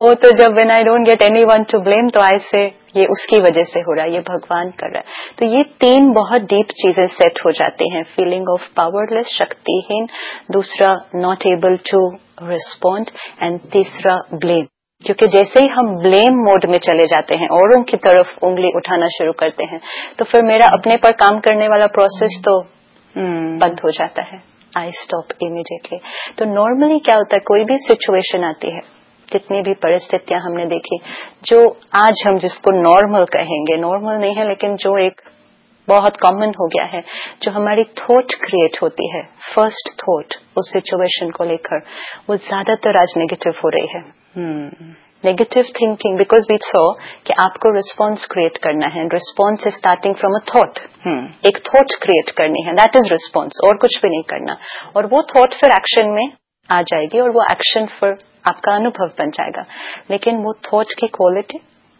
वो तो जब when I don't get anyone to blame तो आई से ये उसकी वजह से हो रहा है, ये भगवान कर रहा है। तो ये 3 बहुत डीप चीजें सेट हो जाती हैं, फीलिंग ऑफ पावरलेस, शक्तिहीन, दूसरा not able to respond, and तीसरा ब्लेम। क्योंकि जैसे ही हम ब्लेम मोड में चले जाते हैं, औरों की तरफ उंगली उठाना शुरू करते हैं, तो फिर मेरा अपने पर काम करने वाला प्रोसेस तो बंद हो जाता है। I stop immediately. तो नॉर्मली क्या होता है, कोई भी सिचुएशन आती है, जितनी भी परिस्थितियां हमने देखी, जो आज हम जिसको नॉर्मल कहेंगे, नॉर्मल नहीं है लेकिन जो एक बहुत कॉमन हो गया है, जो हमारी थॉट क्रिएट होती है, फर्स्ट थॉट उस सिचुएशन को लेकर, वो ज्यादातर आज नेगेटिव हो रही है। Negative thinking, because we saw कि आपको रिस्पॉन्स क्रिएट करना है, response is starting from a thought. एक थॉट क्रिएट करनी है, दैट इज रिस्पॉन्स, और कुछ भी नहीं करना। और वो थॉट फिर एक्शन में आ जाएगी और वो एक्शन फिर आपका अनुभव बन जाएगा। लेकिन वो थॉट की क्वालिटी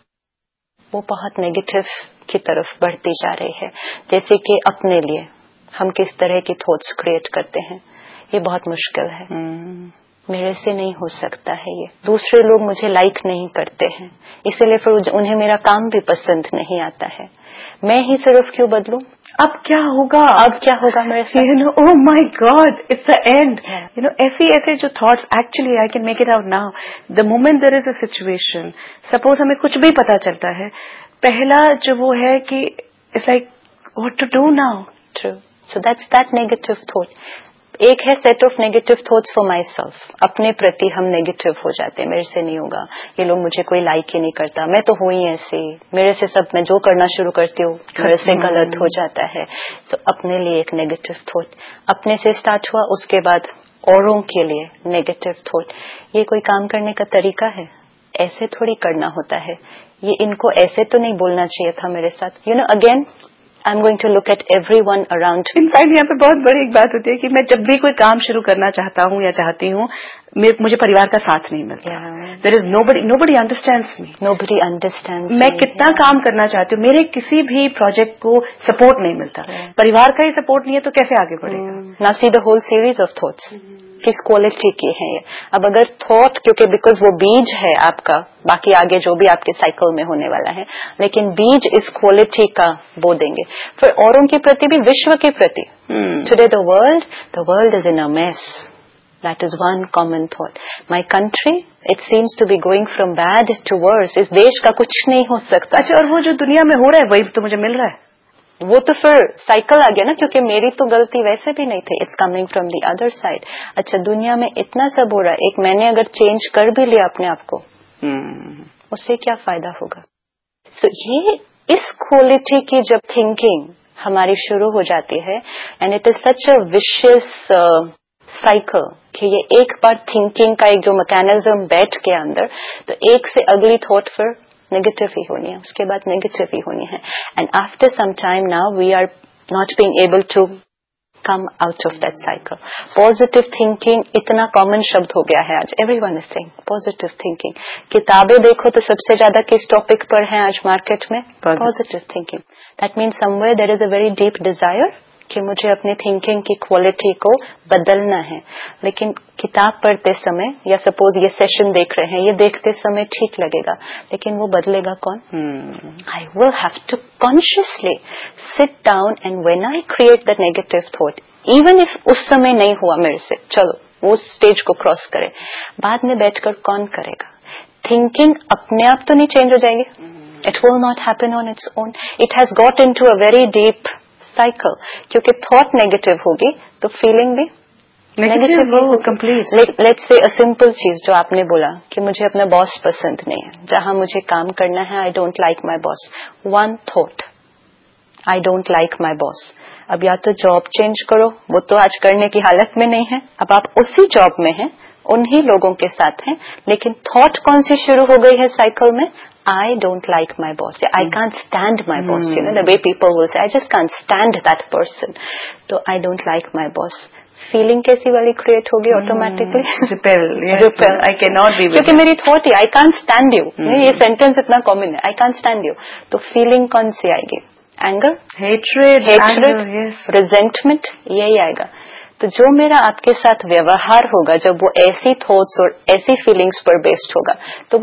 वो बहुत नेगेटिव की तरफ बढ़ती जा रही है। जैसे कि अपने लिए हम किस तरह की थॉट्स क्रिएट करते हैं, ये बहुत मुश्किल है। मेरे से नहीं हो सकता है ये, दूसरे लोग मुझे लाइक नहीं करते हैं, इसलिए फिर उन्हें मेरा काम भी पसंद नहीं आता है, मैं ही सिर्फ क्यों बदलूं, अब क्या होगा, अब क्या होगा मेरे साथ, you know, oh my God, it's the end, you know, ऐसे जो thoughts, actually I can make it out now. The moment there is a situation, suppose हमें कुछ भी पता चलता है, पहला जो वो है कि it's like what to do now. True, so that's that negative thought. एक है set of negative thoughts for my self, अपने प्रति हम नेगेटिव हो जाते हैं, मेरे से नहीं होगा, ये लोग मुझे कोई लाइक ही नहीं करता, मैं तो हूं ही ऐसे, मेरे से सब, मैं जो करना शुरू करती हूँ मेरे से गलत हो जाता है। सो अपने लिए एक नेगेटिव थॉट, अपने से स्टार्ट हुआ, उसके बाद औरों के लिए नेगेटिव थॉट। ये कोई काम करने का तरीका है? ऐसे थोड़ी करना होता है, ये इनको ऐसे तो नहीं बोलना चाहिए था मेरे साथ, you know, again I'm going to look at everyone around me. In fact यहाँ पे बहुत बड़ी एक बात होती है कि मैं जब भी कोई काम शुरू करना चाहता हूँ या चाहती हूँ, मुझे परिवार का साथ नहीं मिलता। There is nobody understands me. Nobody understands me. मैं कितना काम करना चाहती हूँ, मेरे किसी भी प्रोजेक्ट को सपोर्ट नहीं मिलता। परिवार का ही सपोर्ट नहीं है तो कैसे आगे बढ़ेगा? Now see the whole series of thoughts. किस क्वालिटी की है ये? अब अगर थॉट, क्योंकि बिकॉज वो बीज है आपका, बाकी आगे जो भी आपके साइकिल में होने वाला है, लेकिन बीज इस क्वालिटी का बो देंगे। फिर औरों के प्रति भी, विश्व के प्रति, today the world is in a mess, that is one common thought. My country, it seems to be going from bad to verse, इस देश का कुछ नहीं हो सकता। अच्छा, और वो जो दुनिया में हो रहा है वही तो मुझे मिल रहा है, वो तो फिर साइकिल आ गया ना, क्योंकि मेरी तो गलती वैसे भी नहीं थी, it's coming from the other side. अच्छा, दुनिया में इतना सब हो रहा है, एक मैंने अगर चेंज कर भी लिया अपने आप को, उससे क्या फायदा होगा? सो ये इस क्वालिटी की जब थिंकिंग हमारी शुरू हो जाती है, and it is such a vicious cycle कि ये एक बार थिंकिंग का एक जो मैकेनिज्म बैठ के अंदर, तो एक से अगली थॉट फिर नेगेटिव ही होनी है, उसके बाद नेगेटिव ही होनी है, and after some time now we are not being able to come out of that cycle. Positive thinking इतना कॉमन शब्द हो गया है आज, everyone is saying positive thinking. किताबें देखो तो सबसे ज्यादा किस टॉपिक पर है आज मार्केट में? Positive thinking. That means somewhere there is a very deep Dzire कि मुझे अपनी थिंकिंग की क्वालिटी को बदलना है। लेकिन किताब पढ़ते समय, या सपोज ये सेशन देख रहे हैं, ये देखते समय ठीक लगेगा, लेकिन वो बदलेगा कौन? I will have to consciously sit down, and when I create the negative thought, even if उस समय नहीं हुआ मेरे से, चलो वो स्टेज को क्रॉस करे, बाद में बैठकर कौन करेगा? थिंकिंग अपने आप तो नहीं चेंज हो जाएगी, it will not happen on its own, it has got into a very deep cycle. क्योंकि थॉट नेगेटिव होगी तो फीलिंग भी नेगेटिव होगी complete. Let's say a simple चीज जो आपने बोला कि मुझे अपना बॉस पसंद नहीं है, जहां मुझे काम करना है, I don't like my boss. One thought, I don't like my boss. अब या तो जॉब चेंज करो, वो तो आज करने की हालत में नहीं है, अब आप उसी जॉब में हैं, उन्हीं लोगों के साथ हैं, लेकिन थॉट कौन सी शुरू हो गई है साइकिल में? I don't like my boss. I can't stand my boss. You know, the way people will say, I just can't stand that person. So I don't like my boss. Feeling कैसी वाली create होगी automatically? Repel. Yes. Repel. I cannot be with क्योंकि मेरी thought he I can't stand you. ये sentence इतना common है. I can't stand you. तो feeling कौन सी आएगी? Anger? Hatred. Anger, yes. Resentment? यही आएगा। तो जो मेरा आपके साथ व्यवहार होगा, जब वो ऐसी थॉट्स और ऐसी फीलिंग्स पर बेस्ड होगा, तो